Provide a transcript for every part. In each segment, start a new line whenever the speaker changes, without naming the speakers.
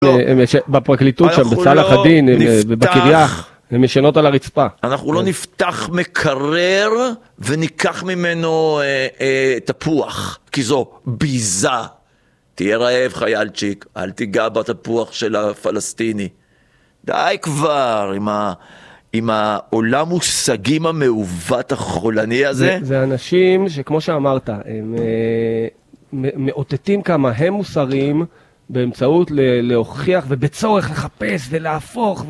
בפרקליטות שם, בצלח הדין, בקריה, הם ישנות על הרצפה. אנחנו לא נפתח מקרר וניקח ממנו תפוח, כי זו ביזה. תהיה רעב חיילצ'יק, אל תיגע בתפוח של הפלסטיני. די כבר עם העולם מושגים המעוות החולני הזה. זה אנשים שכמו שאמרת, הם מאותתים כמה הם מוסריים, באמצעות להוכיח ובצורך לחפש ולהפוך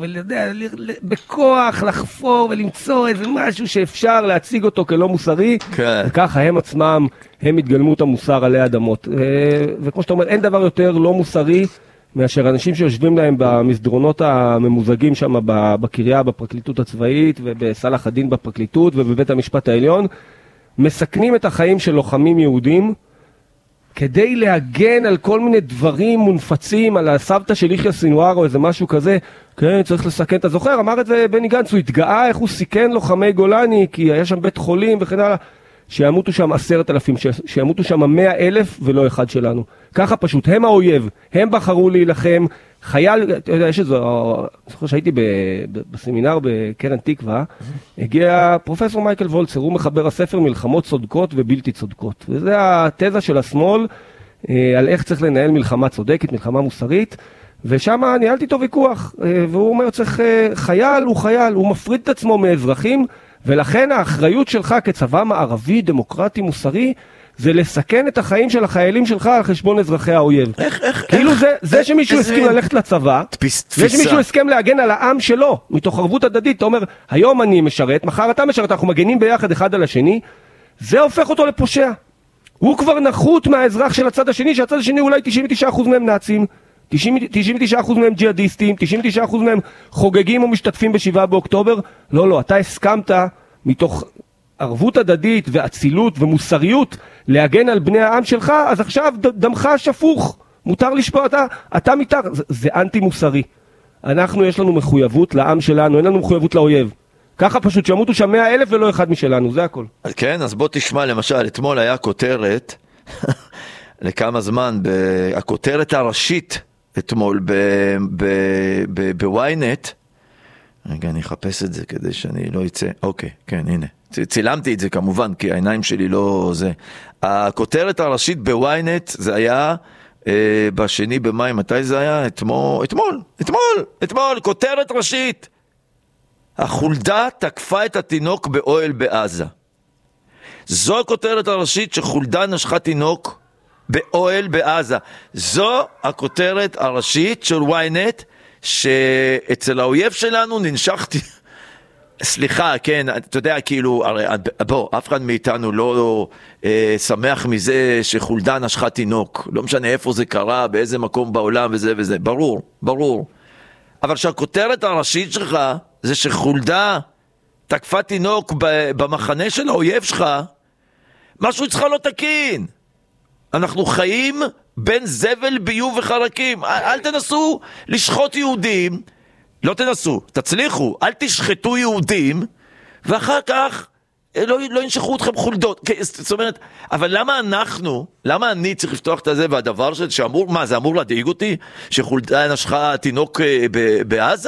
בכוח לחפור ולמצוא איזה משהו שאפשר להציג אותו כלא מוסרי, וככה הם עצמם, הם התגלמות המוסר עלי אדמות. וכמו שאתה אומר, אין דבר יותר לא מוסרי מאשר אנשים שיושבים להם במסדרונות הממוזגים שם בקריה, בפרקליטות הצבאית ובסלח הדין בפרקליטות ובבית המשפט העליון, מסכנים את החיים של לוחמים יהודים כדי להגן על כל מיני דברים מונפצים, על הסבתא של יחיא סינואר או איזה משהו כזה. כן, צריך לסכן, אתה זוכר, אמר את זה בני גנץ, הוא התגאה איך הוא סיכן לוחמי גולני, כי היה שם בית חולים וכן הלאה, שימותו שם 10,000, שימותו שם 100,000 ולא אחד שלנו. ככה פשוט, הם האויב, הם בחרו להילחם, חייל, אתה יודע, יש איזה, אני זוכר שהייתי בסמינר בקרן תקווה, הגיע פרופסור מייקל וולצר, הוא מחבר הספר מלחמות צודקות ובלתי צודקות. וזה התזה של השמאל, על איך צריך לנהל מלחמה צודקת, מלחמה מוסרית, ושם ניהלתי איתו ויכוח, והוא אומר, צריך חייל, הוא מפריד את עצמו מאזרחים, ולכן האחריות שלך כצבא מערבי, דמוקרטי, מוסרי, זה לסכן את החיים של החיילים שלך על חשבון אזרחי האויב. כאילו זה שמישהו הסכים ללכת לצבא, זה שמישהו הסכים להגן על העם שלו, מתוך ערבות הדדית, אתה אומר, היום אני משרת, מחר אתה משרת, אנחנו מגנים ביחד אחד על השני, זה הופך אותו לפושע. הוא כבר נחות מהאזרח של הצד השני, שהצד השני אולי 99% מהם נאצים, 99% מהם ג'יהאדיסטים, 99% מהם חוגגים או משתתפים ב7 באוקטובר. לא, אתה הסכמת מתוך ערבות הדדית ואצילות ומוסריות להגן על בני העם שלך, אז עכשיו דמך שפוך, מותר לשפוע, אתה מתר, זה אנטי מוסרי. אנחנו יש לנו מחויבות לעם שלנו, אין לנו מחויבות לאויב. ככה פשוט שמותו שם 100,000 ולא אחד משלנו, זה הכל.
כן, אז בוא תשמע, למשל, אתמול היה כותרת, לכמה זמן, הכותרת הראשית, אתמול בוויינט, רגע, אני אחפש את זה כדי שאני לא יצא, אוקיי, כן, הנה. צילמתי את זה כמובן, כי העיניים שלי לא זה. הכותרת הראשית בוויינט, זה היה ב2 במאי, מתי זה היה? אתמול, כותרת ראשית. החולדה תקפה את התינוק באוהל בעזה. זו הכותרת הראשית שחולדה נשכה תינוק באוהל בעזה. זו הכותרת הראשית של וויינט, שאצל האויב שלנו ננשכתי. סליחה, כן, אתה יודע, כאילו, בוא, אף אחד מאיתנו לא שמח מזה שחולדה נשכה תינוק. לא משנה איפה זה קרה, באיזה מקום בעולם וזה, ברור. אבל שהכותרת הראשית שלך זה שחולדה תקפה תינוק במחנה של האויב שלך, משהו אצלך לא תקין. אנחנו חיים בין זבל, ביוב וחרקים. אל תנסו לשחוט יהודים, לא תנסו, תצליחו, אל תשחטו יהודים, ואחר כך לא ינשכו אתכם חולדות. זאת אומרת, אבל למה אני צריך לפתוח את זה, והדבר שאמור, מה, זה אמור להדאיג אותי? שחולדה נשכה תינוק בעזה?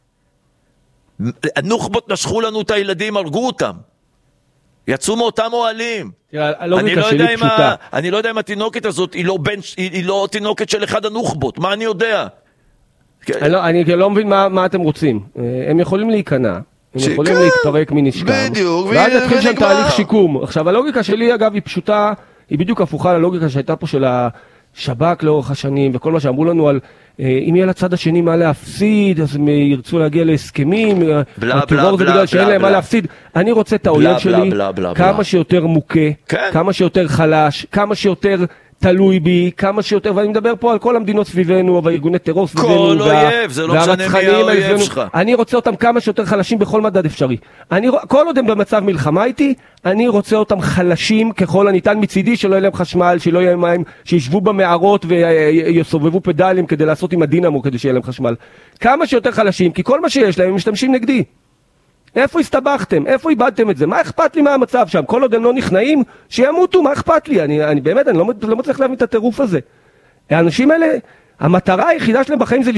הנוח'בות נשכו לנו את הילדים, הרגו אותם. יצאו מאותם אוהלים. אני לא יודע אם התינוקת הזאת היא לא תינוקת של אחד הנוח'בות. מה אני יודע?
אני לא מבין מה אתם רוצים. הם יכולים להיכנע, הם יכולים להתפרק מנשקם, ואז התחיל שם תהליך שיקום. עכשיו, הלוגיקה שלי, אגב, היא פשוטה, היא בדיוק הפוכה ללוגיקה שהייתה פה של השב"כ לאורך השנים, וכל מה שאמרו לנו על אם יהיה לצד השני מה להפסיד, אז הם ירצו להגיע להסכמים, הטרור זה בגלל שאין להם מה להפסיד. אני רוצה את האויב שלי כמה שיותר מוכה, כמה שיותר חלש, כמה שיותר תלוי בי, כמה שיותר, ואני מדבר פה על כל המדינות סביבנו, והארגוני טרור סביבנו,
כל אויב, זה לא משנה מי האויב שלך.
אני רוצה אותם כמה שיותר חלשים בכל מדד אפשרי. כל עוד הם במצב מלחמה איתי, אני רוצה אותם חלשים ככל הניתן מצידי, שלא יהיה להם חשמל, שלא יהיה מים, שישבו במערות ויסובבו פדלים כדי לעשות עם הדינמו כדי שיהיה להם חשמל. כמה שיותר חלשים, כי כל מה שיש להם הם משתמשים נגדי. איפה הסתבכתם? איפה איבדתם את זה? מה אכפת לי מהמצב שם? כל עוד הם לא נכנעים, שימותו, מה אכפת לי? אני באמת, אני לא מצליח להבין את הטירוף הזה. האנשים האלה, המטרה היחידה שלהם בחיים זה